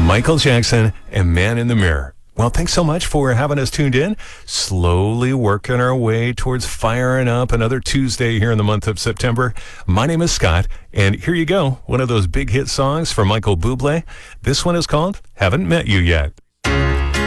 Michael Jackson and Man in the Mirror. Well, thanks so much for having us tuned in. Slowly working our way towards firing up another Tuesday here in the month of September. My name is Scott, and here you go. One of those big hit songs from Michael Bublé. This one is called Haven't Met You Yet.